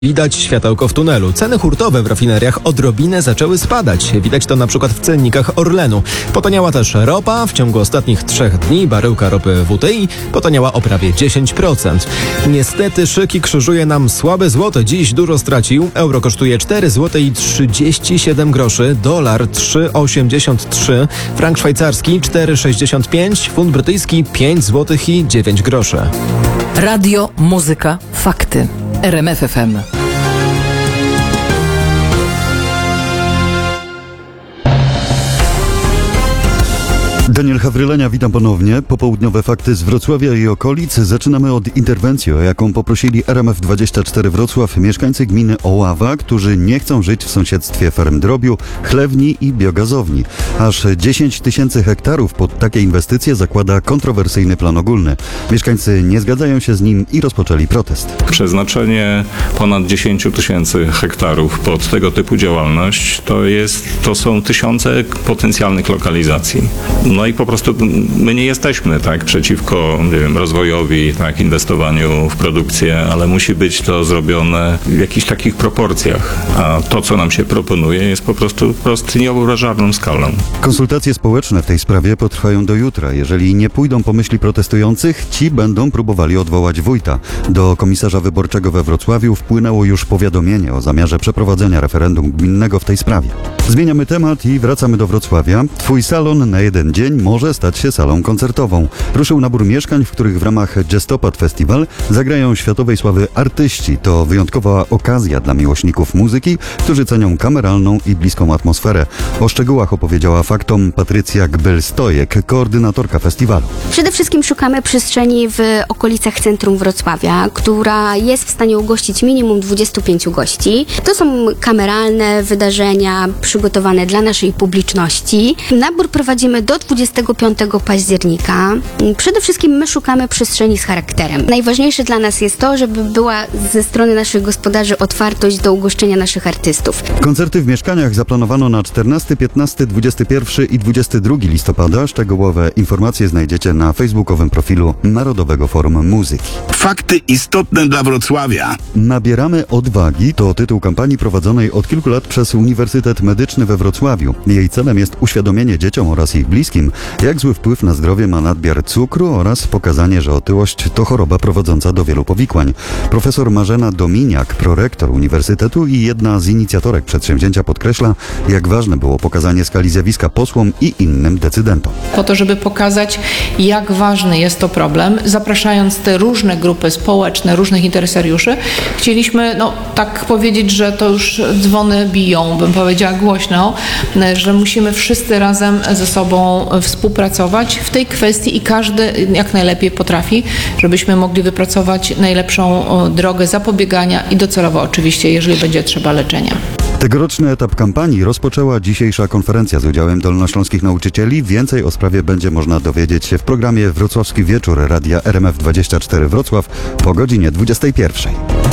Widać światełko w tunelu. Ceny hurtowe w rafineriach odrobinę zaczęły spadać. Widać to na przykład w cennikach Orlenu. Potaniała też ropa. W ciągu ostatnich 3 dni baryłka ropy WTI potaniała o prawie 10%. Niestety szyki krzyżuje nam słabe złoto. Dziś dużo stracił. Euro kosztuje 4 zł i 37 groszy. Dolar 3,83. Frank szwajcarski 4,65. Funt brytyjski 5 zł i 9 groszy. Radio, muzyka, fakty. RMF FM. Daniel Hawrylenia, witam ponownie. Popołudniowe fakty z Wrocławia i okolic. Zaczynamy od interwencji, o jaką poprosili RMF24 Wrocław mieszkańcy gminy Oława, którzy nie chcą żyć w sąsiedztwie ferm drobiu, chlewni i biogazowni. Aż 10 tysięcy hektarów pod takie inwestycje zakłada kontrowersyjny plan ogólny. Mieszkańcy nie zgadzają się z nim i rozpoczęli protest. Przeznaczenie ponad 10 tysięcy hektarów pod tego typu działalność to są tysiące potencjalnych lokalizacji. No i po prostu my nie jesteśmy przeciwko rozwojowi, inwestowaniu w produkcję, ale musi być to zrobione w jakichś takich proporcjach. A to, co nam się proponuje, jest po prostu niewyobrażalną skalą. Konsultacje społeczne w tej sprawie potrwają do jutra. Jeżeli nie pójdą po myśli protestujących, ci będą próbowali odwołać wójta. Do komisarza wyborczego we Wrocławiu wpłynęło już powiadomienie o zamiarze przeprowadzenia referendum gminnego w tej sprawie. Zmieniamy temat i wracamy do Wrocławia. Twój salon na jeden dzień może stać się salą koncertową. Ruszył nabór mieszkań, w których w ramach Jazztopad Festival zagrają światowej sławy artyści. To wyjątkowa okazja dla miłośników muzyki, którzy cenią kameralną i bliską atmosferę. O szczegółach opowiedziała faktom Patrycja Gbel-Stojek, koordynatorka festiwalu. Przede wszystkim szukamy przestrzeni w okolicach centrum Wrocławia, która jest w stanie ugościć minimum 25 gości. To są kameralne wydarzenia przygotowane dla naszej publiczności. Nabór prowadzimy do 25 października. Przede wszystkim my szukamy przestrzeni z charakterem. Najważniejsze dla nas jest to, żeby była ze strony naszych gospodarzy otwartość do ugoszczenia naszych artystów. Koncerty w mieszkaniach zaplanowano na 14, 15, 21 i 22 listopada. Szczegółowe informacje znajdziecie na facebookowym profilu Narodowego Forum Muzyki. Fakty istotne dla Wrocławia. Nabieramy odwagi to tytuł kampanii prowadzonej od kilku lat przez Uniwersytet Medyczny we Wrocławiu. Jej celem jest uświadomienie dzieciom oraz ich bliskim, jak zły wpływ na zdrowie ma nadmiar cukru oraz pokazanie, że otyłość to choroba prowadząca do wielu powikłań. Profesor Marzena Dominiak, prorektor uniwersytetu i jedna z inicjatorek przedsięwzięcia podkreśla, jak ważne było pokazanie skali zjawiska posłom i innym decydentom. Po to, żeby pokazać, jak ważny jest to problem, zapraszając te różne grupy społeczne, różnych interesariuszy, chcieliśmy tak powiedzieć, że to już dzwony biją, bym powiedziała głośno, że musimy wszyscy razem ze sobą współpracować w tej kwestii i każdy jak najlepiej potrafi, żebyśmy mogli wypracować najlepszą drogę zapobiegania i docelowo oczywiście, jeżeli będzie trzeba, leczenia. Tegoroczny etap kampanii rozpoczęła dzisiejsza konferencja z udziałem dolnośląskich nauczycieli. Więcej o sprawie będzie można dowiedzieć się w programie Wrocławski Wieczór Radia RMF24 Wrocław po godzinie 21.